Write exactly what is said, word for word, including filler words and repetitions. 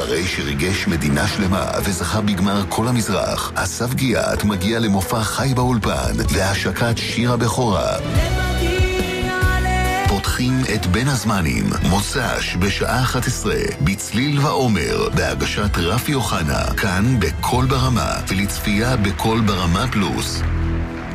אחרי שריגש מדינה שלמה וזכה בגמר כל המזרח, אסף גיאת מגיע למופע חי באולפן והשקת שיר הבכורה. פותחים את בין הזמנים, מוצ"ש בשעה אחת עשרה, בצליל ועומר, בהגשת רפי אוחנה, כאן בכל ברמה, ולצפייה בכל ברמה פלוס.